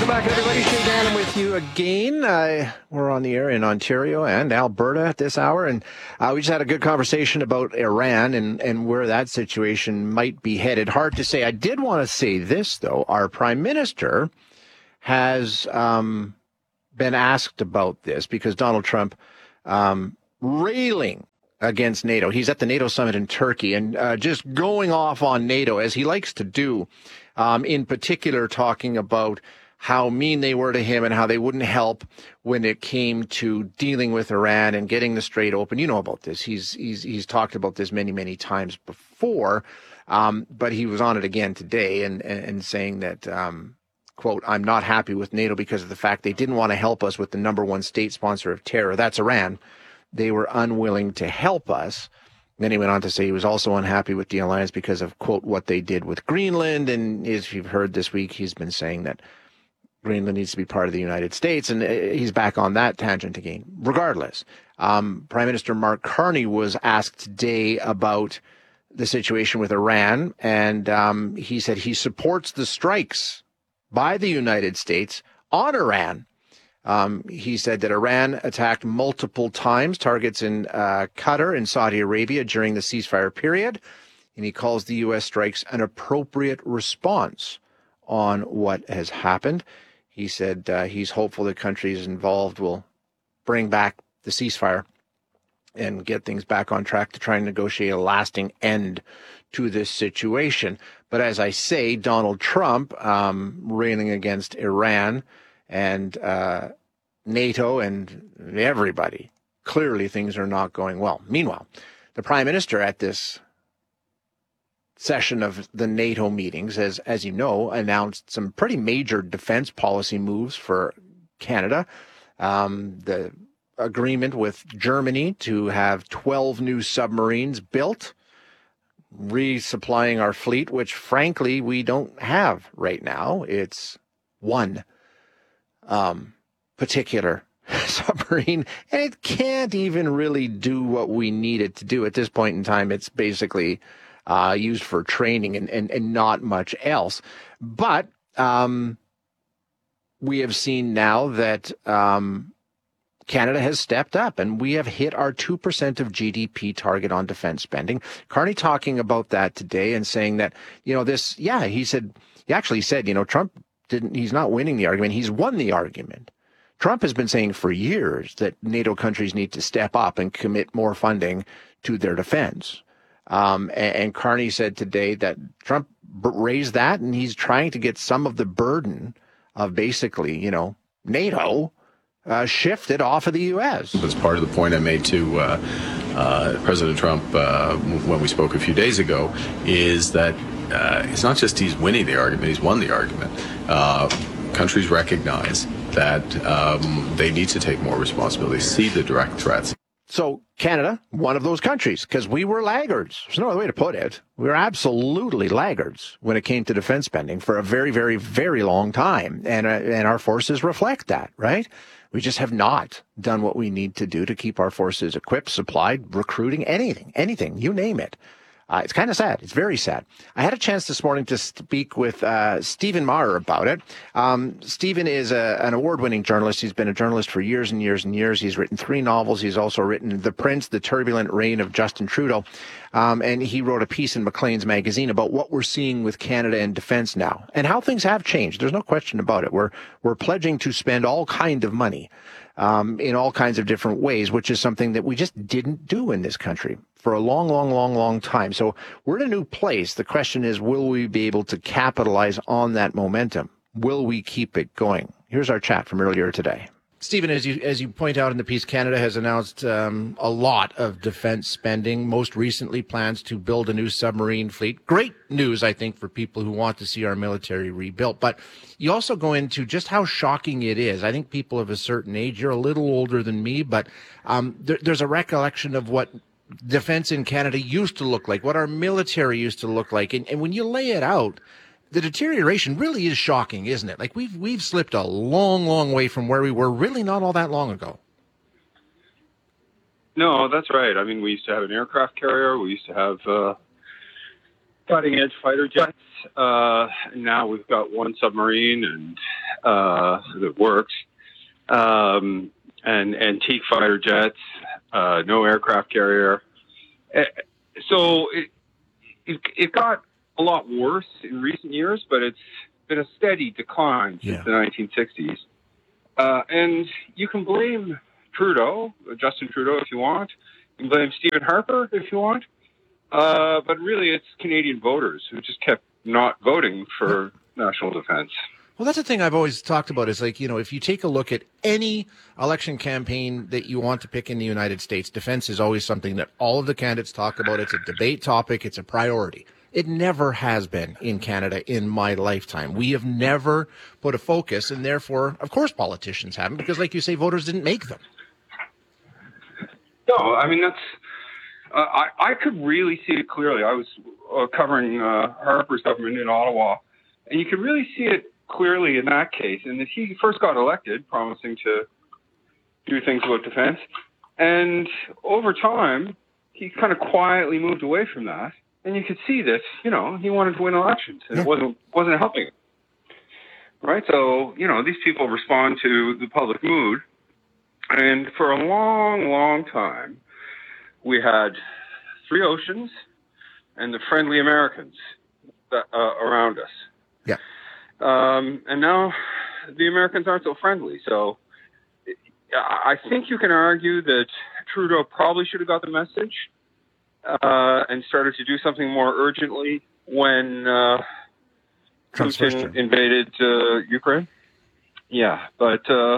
Welcome back, everybody. Shane Gannon with you again. We're on the air in Ontario and Alberta at this hour, and we just had a good conversation about Iran and where that situation might be headed. Hard to say. I did want to say this, though. Our Prime Minister has been asked about this because Donald Trump railing against NATO. He's at the NATO summit in Turkey and just going off on NATO, as he likes to do, in particular talking about how mean they were to him and how they wouldn't help when it came to dealing with Iran and getting the Strait open. You know about this. He's talked about this many, many times before, but he was on it again today and saying that, quote, "I'm not happy with NATO because of the fact they didn't want to help us with the number one state sponsor of terror. That's Iran. They were unwilling to help us." Then he went on to say he was also unhappy with the alliance because of, quote, what they did with Greenland. And as you've heard this week, he's been saying that Greenland needs to be part of the United States, and he's back on that tangent again. Regardless, Prime Minister Mark Carney was asked today about the situation with Iran, and he said he supports the strikes by the United States on Iran. He said that Iran attacked multiple times targets in Qatar and Saudi Arabia during the ceasefire period, and he calls the U.S. strikes an appropriate response on what has happened. He said he's hopeful that countries involved will bring back the ceasefire and get things back on track to try and negotiate a lasting end to this situation. But as I say, Donald Trump railing against Iran and NATO and everybody. Clearly, things are not going well. Meanwhile, the Prime Minister at this session of the NATO meetings, as you know, announced some pretty major defense policy moves for Canada. The agreement with Germany to have 12 new submarines built, resupplying our fleet, which frankly we don't have right now. It's one particular submarine, and it can't even really do what we need it to do. At this point in time, it's basically used for training and not much else. But we have seen now that Canada has stepped up, and we have hit our 2% of GDP target on defense spending. Carney talking about that today and saying that, he actually said, Trump he's not winning the argument, he's won the argument. Trump has been saying for years that NATO countries need to step up and commit more funding to their defense. And Carney said today that Trump raised that, and he's trying to get some of the burden of basically, NATO shifted off of the U.S. That's part of the point I made to President Trump when we spoke a few days ago, is that it's not just he's winning the argument, he's won the argument. Countries recognize that they need to take more responsibility, see the direct threats. So Canada, one of those countries, because we were laggards. There's no other way to put it. We were absolutely laggards when it came to defense spending for a very, very, very long time. And our forces reflect that, right? We just have not done what we need to do to keep our forces equipped, supplied, recruiting, anything, you name it. It's kind of sad. It's very sad. I had a chance this morning to speak with Stephen Maher about it. Stephen is an award-winning journalist. He's been a journalist for years and years and years. He's written 3 novels. He's also written The Prince, The Turbulent Reign of Justin Trudeau. And he wrote a piece in Maclean's magazine about what we're seeing with Canada and defense now and how things have changed. There's no question about it. We're pledging to spend all kind of money in all kinds of different ways, which is something that we just didn't do in this country for a long time. So we're in a new place. The question is, will we be able to capitalize on that momentum? Will we keep it going? Here's our chat from earlier today. Stephen, as you point out in the piece, Canada has announced a lot of defense spending, most recently plans to build a new submarine fleet. Great news, I think, for people who want to see our military rebuilt. But you also go into just how shocking it is. I think people of a certain age, you're a little older than me, but there's a recollection of what defense in Canada used to look like, what our military used to look like. And when you lay it out, the deterioration really is shocking, isn't it? Like we've slipped a long way from where we were really not all that long ago. No, that's right. I mean, we used to have an aircraft carrier. We used to have cutting-edge fighter jets. Now we've got one submarine, and that works, and antique fighter jets, no aircraft carrier. So it got a lot worse in recent years, but it's been a steady decline since the 1960s. And you can blame Justin Trudeau, if you want. You can blame Stephen Harper if you want. But really, it's Canadian voters who just kept not voting for national defense. Well, that's the thing I've always talked about is like, if you take a look at any election campaign that you want to pick in the United States, defense is always something that all of the candidates talk about. It's a debate topic. It's a priority. It never has been in Canada in my lifetime. We have never put a focus, and therefore, of course, politicians haven't, because like you say, voters didn't make them. No, I mean, that's... I could really see it clearly. I was covering Harper's government in Ottawa, and you could really see it clearly in that case. And that he first got elected, promising to do things about defense, and over time, he kind of quietly moved away from that. And you could see that, he wanted to win elections, and it wasn't helping him. Right? So, these people respond to the public mood, and for a long, long time, we had three oceans and the friendly Americans around us. Yeah. And now the Americans aren't so friendly. So I think you can argue that Trudeau probably should have got the message and started to do something more urgently when Putin invaded Ukraine. Yeah, but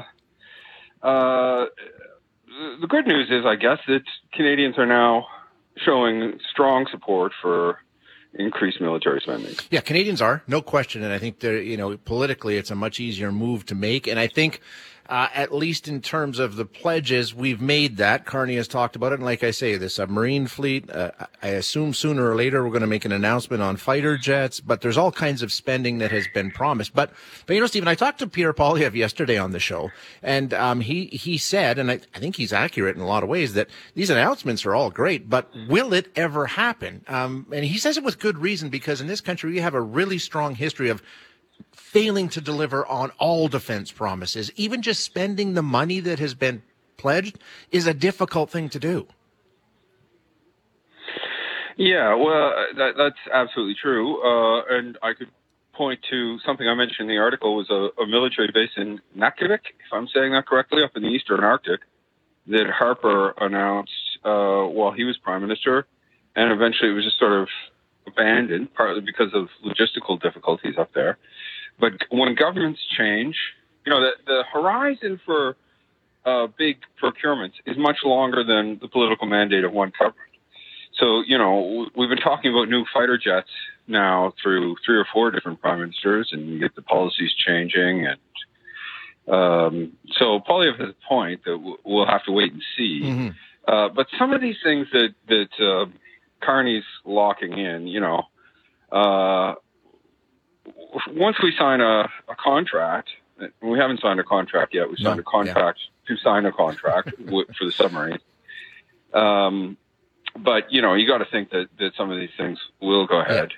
the good news is, I guess, that Canadians are now showing strong support for increased military spending. Yeah, Canadians are, no question. And I think politically, it's a much easier move to make. And I think, at least in terms of the pledges, we've made that. Carney has talked about it. And like I say, the submarine fleet, I assume sooner or later we're going to make an announcement on fighter jets, but there's all kinds of spending that has been promised. But Stephen, I talked to Pierre Poilievre yesterday on the show, and he said, and I think he's accurate in a lot of ways, that these announcements are all great, but will it ever happen? And he says it with good reason, because in this country we have a really strong history of failing to deliver on all defense promises. Even just spending the money that has been pledged is a difficult thing to do. Yeah, well, that's absolutely true. And I could point to something I mentioned in the article was a military base in Nunavut, if I'm saying that correctly, up in the Eastern Arctic, that Harper announced while he was Prime Minister. And eventually it was just sort of abandoned, partly because of logistical difficulties up there. But when governments change, the horizon for big procurements is much longer than the political mandate of one government. So, we've been talking about new fighter jets now through 3 or 4 different prime ministers, and you get the policies changing. And so Poilievre has a point that we'll have to wait and see. Mm-hmm. But some of these things that Carney's locking in, once we sign a contract, and we haven't signed a contract yet, we signed a contract to sign a contract for the submarine. But, you got to think that some of these things will go ahead.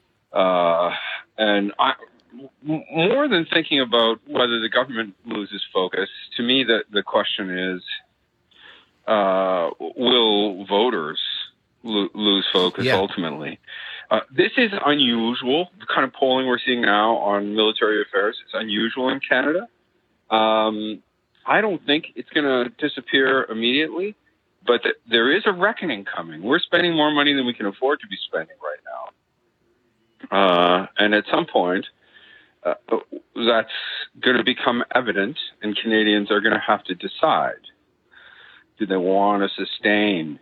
And more than thinking about whether the government loses focus, to me, the question is, will voters lose focus ultimately? This is unusual. The kind of polling we're seeing now on military affairs is unusual in Canada. I don't think it's going to disappear immediately, but there is a reckoning coming. We're spending more money than we can afford to be spending right now. And at some point, that's going to become evident, and Canadians are going to have to decide, do they want to sustain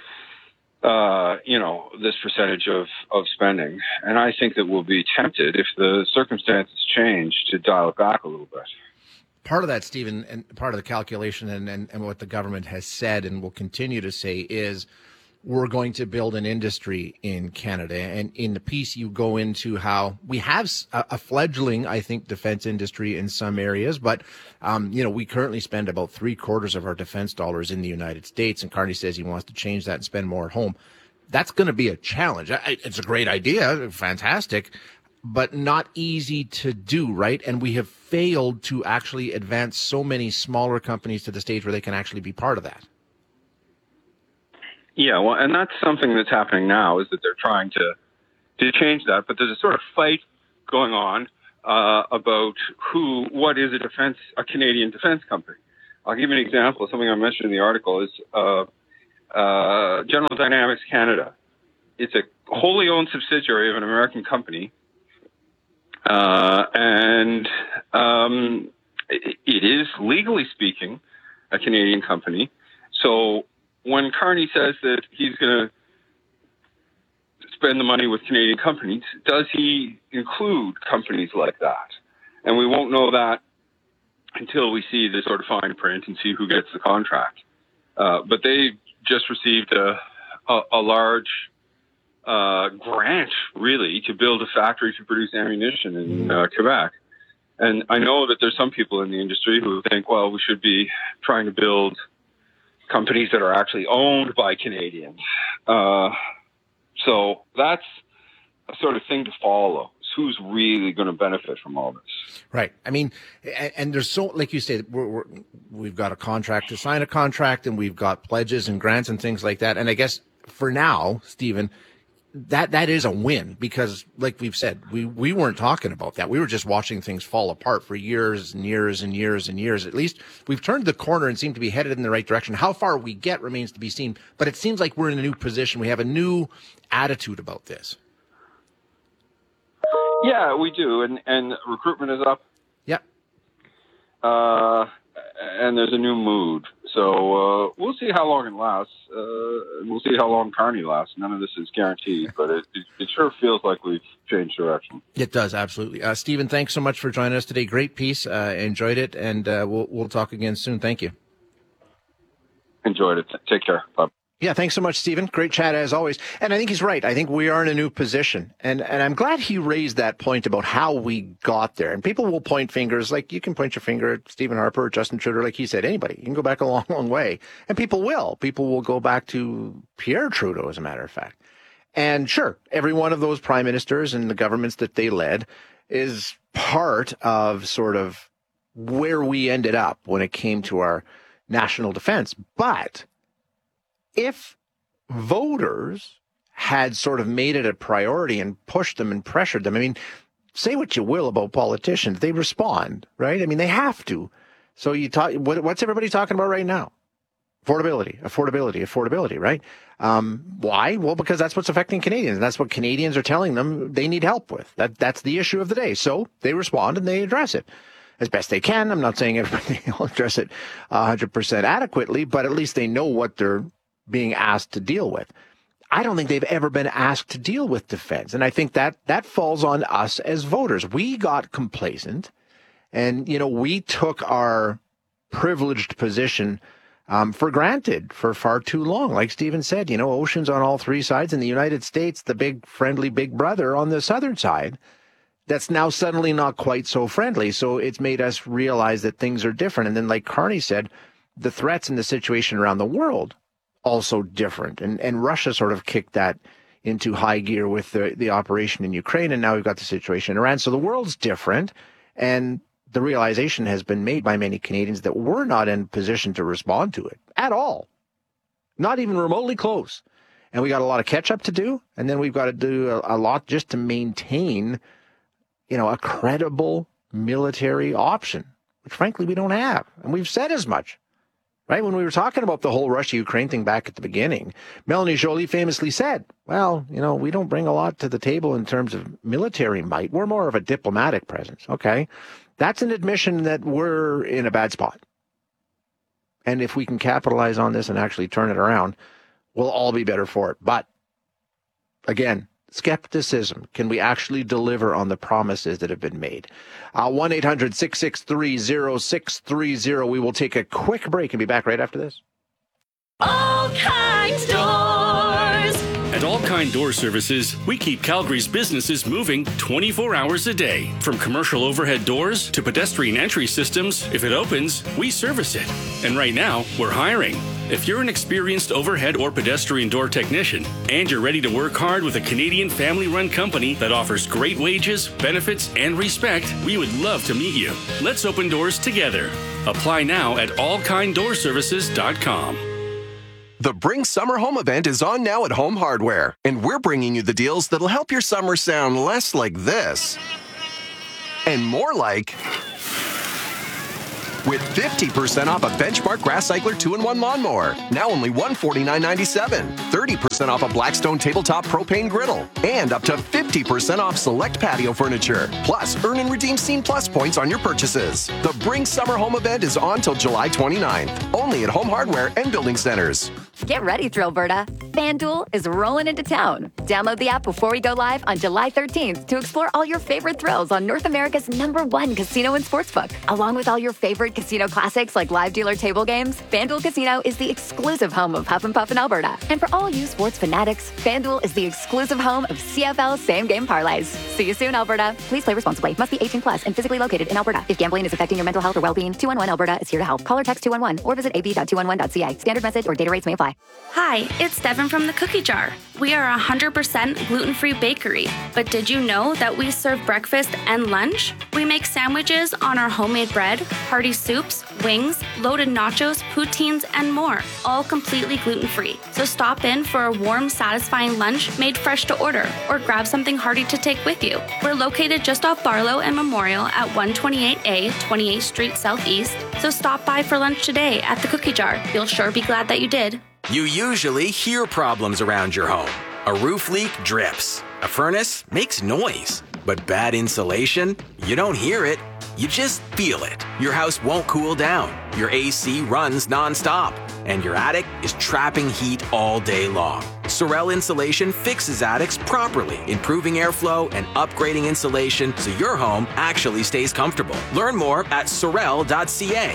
this percentage of spending? And I think that we'll be tempted, if the circumstances change, to dial it back a little bit. Part of that, Stephen, and part of the calculation and what the government has said and will continue to say is we're going to build an industry in Canada. And in the piece, you go into how we have a fledgling, I think, defense industry in some areas. But, we currently spend about 3/4 of our defense dollars in the United States. And Carney says he wants to change that and spend more at home. That's going to be a challenge. It's a great idea. Fantastic. but not easy to do, right? And we have failed to actually advance so many smaller companies to the stage where they can actually be part of that. Yeah, well, and that's something that's happening now, is that they're trying to change that. But there's a sort of fight going on about what is a Canadian defense company. I'll give you an example. Something I mentioned in the article is General Dynamics Canada. It's a wholly owned subsidiary of an American company, and it is, legally speaking, a Canadian company. So when Carney says that he's going to spend the money with Canadian companies, does he include companies like that? And we won't know that until we see the sort of fine print and see who gets the contract. But they just received a large grant, really, to build a factory to produce ammunition in Quebec. And I know that there's some people in the industry who think, well, we should be trying to build companies that are actually owned by Canadians. So that's a sort of thing to follow. Who's really going to benefit from all this? Right. I mean, and there's so, like you said, we've got a contract to sign a contract, and we've got pledges and grants and things like that. And I guess for now, Stephen, that is a win, because like we've said, we weren't talking about that. We were just watching things fall apart for years and years and years and years. At least we've turned the corner and seem to be headed in the right direction. How far we get remains to be seen, but it seems like we're in a new position. We have a new attitude about this. Yeah, we do, and recruitment is up. Yeah. And there's a new mood. So we'll see how long it lasts. We'll see how long Carney lasts. None of this is guaranteed, but it sure feels like we've changed direction. It does, absolutely. Stephen, thanks so much for joining us today. Great piece. Enjoyed it, and we'll talk again soon. Thank you. Enjoyed it. Take care. Bye. Yeah, thanks so much, Stephen. Great chat as always. And I think he's right. I think we are in a new position. And I'm glad he raised that point about how we got there. And people will point fingers, like you can point your finger at Stephen Harper or Justin Trudeau, like he said, anybody. You can go back a long, long way. And people will. People will go back to Pierre Trudeau, as a matter of fact. And sure, every one of those prime ministers and the governments that they led is part of sort of where we ended up when it came to our national defense. But if voters had sort of made it a priority and pushed them and pressured them, I mean, say what you will about politicians, they respond, right? I mean, they have to. So you talk, what's everybody talking about right now? Affordability, right? Why? Well, because that's what's affecting Canadians. And that's what Canadians are telling them they need help with. That's the issue of the day. So they respond and they address it as best they can. I'm not saying everybody will address it 100% adequately, but at least they know what they're being asked to deal with. I don't think they've ever been asked to deal with defense. And I think that falls on us as voters. We got complacent, and, we took our privileged position for granted for far too long. Like Stephen said, oceans on all three sides. In the United States, the big friendly big brother on the southern side, that's now suddenly not quite so friendly. So it's made us realize that things are different. And then, like Carney said, the threats and the situation around the world also different. And Russia sort of kicked that into high gear with the operation in Ukraine, and now we've got the situation in Iran. So the world's different, and the realization has been made by many Canadians that we're not in position to respond to it at all, not even remotely close. And we got a lot of catch up to do, and then we've got to do a lot just to maintain, a credible military option, which frankly we don't have. And we've said as much. Right? When we were talking about the whole Russia-Ukraine thing back at the beginning, Melanie Joly famously said, well, we don't bring a lot to the table in terms of military might. We're more of a diplomatic presence. Okay. That's an admission that we're in a bad spot. And if we can capitalize on this and actually turn it around, we'll all be better for it. But again, skepticism. Can we actually deliver on the promises that have been made? 1-800-663-0630. We will take a quick break and be back right after this. All Kind Doors. At All Kind Door Services, we keep Calgary's businesses moving 24 hours a day. From commercial overhead doors to pedestrian entry systems, if it opens, we service it. And right now, we're hiring. If you're an experienced overhead or pedestrian door technician and you're ready to work hard with a Canadian family-run company that offers great wages, benefits, and respect, we would love to meet you. Let's open doors together. Apply now at allkinddoorservices.com. The Bring Summer Home event is on now at Home Hardware, and we're bringing you the deals that'll help your summer sound less like this and more like... with 50% off a Benchmark Grass Cycler 2-in-1 lawnmower, now only $149.97. 30% off a Blackstone tabletop propane griddle, and up to 50% off select patio furniture. Plus, earn and redeem Scene Plus points on your purchases. The Bring Summer Home event is on till July 29th, only at Home Hardware and Building Centers. Get ready, Thrillberta. FanDuel is rolling into town. Download the app before we go live on July 13th to explore all your favorite thrills on North America's #1 casino and sportsbook. Along with all your favorite casino classics like live dealer table games, FanDuel Casino is the exclusive home of Huff and Puff in Alberta. And for all you sports fanatics, FanDuel is the exclusive home of CFL same-game parlays. See you soon, Alberta. Please play responsibly. Must be 18 plus and physically located in Alberta. If gambling is affecting your mental health or well-being, 211 Alberta is here to help. Call or text 211 or visit ab.211.ca. Standard message or data rates may apply. Hi, it's Devin from the Cookie Jar. We are a 100% gluten-free bakery, but did you know that we serve breakfast and lunch? We make sandwiches on our homemade bread, hearty soups, wings, loaded nachos, poutines, and more, all completely gluten-free. So stop in for a warm, satisfying lunch made fresh to order, or grab something hearty to take with you. We're located just off Barlow and Memorial at 128A, 28th Street Southeast, so stop by for lunch today at the Cookie Jar. You'll sure be glad that you did. You usually hear problems around your home. A roof leak drips. A furnace makes noise. But bad insulation? You don't hear it. You just feel it. Your house won't cool down. Your AC runs nonstop. And your attic is trapping heat all day long. Sorel Insulation fixes attics properly, improving airflow and upgrading insulation so your home actually stays comfortable. Learn more at sorel.ca.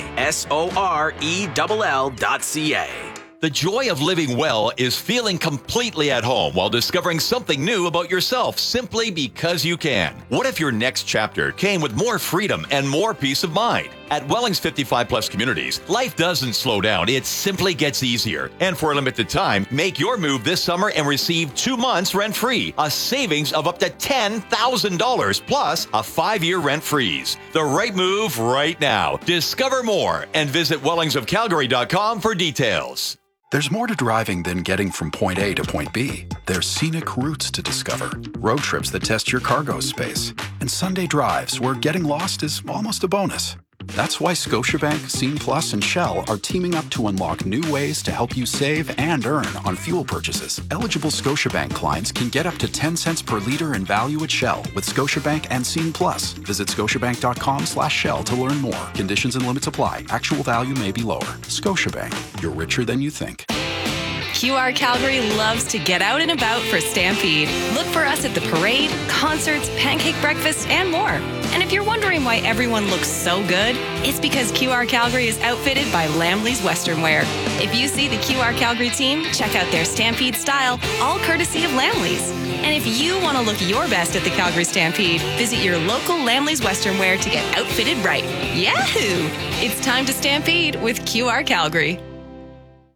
SORELL.ca. The joy of living well is feeling completely at home while discovering something new about yourself simply because you can. What if your next chapter came with more freedom and more peace of mind? At Welling's 55 Plus Communities, life doesn't slow down, it simply gets easier. And for a limited time, make your move this summer and receive 2 months rent-free, a savings of up to $10,000 plus a 5-year rent freeze. The right move right now. Discover more and visit wellingsofcalgary.com for details. There's more to driving than getting from point A to point B. There's scenic routes to discover, road trips that test your cargo space, and Sunday drives where getting lost is almost a bonus. That's why Scotiabank, Scene Plus, and Shell are teaming up to unlock new ways to help you save and earn on fuel purchases. Eligible Scotiabank clients can get up to 10 cents per liter in value at Shell with Scotiabank and Scene Plus. Visit scotiabank.com/Shell to learn more. Conditions and limits apply. Actual value may be lower. Scotiabank, you're richer than you think. QR Calgary loves to get out and about for Stampede. Look for us at the parade, concerts, pancake breakfast, and more. And if you're wondering why everyone looks so good, it's because QR Calgary is outfitted by Lamley's Western Wear. If you see the QR Calgary team, check out their Stampede style, all courtesy of Lamley's. And if you want to look your best at the Calgary Stampede, visit your local Lamley's Western Wear to get outfitted right. Yahoo! It's time to Stampede with QR Calgary.